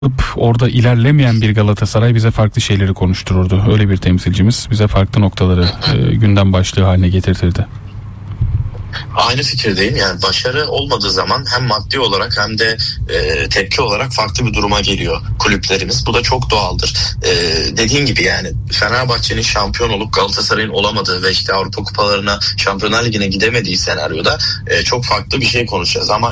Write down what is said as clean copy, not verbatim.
orada ilerlemeyen bir Galatasaray bize farklı şeyleri konuştururdu. Öyle bir temsilcimiz bize farklı noktaları gündem başlığı haline getirtirdi. Aynı fikirdeyim. Yani başarı olmadığı zaman hem maddi olarak hem de tepki olarak farklı bir duruma geliyor kulüplerimiz. Bu da çok doğaldır. Dediğin gibi yani Fenerbahçe'nin şampiyon olup Galatasaray'ın olamadığı ve işte Avrupa kupalarına, Şampiyonlar Ligi'ne gidemediği senaryoda çok farklı bir şey konuşacağız. Ama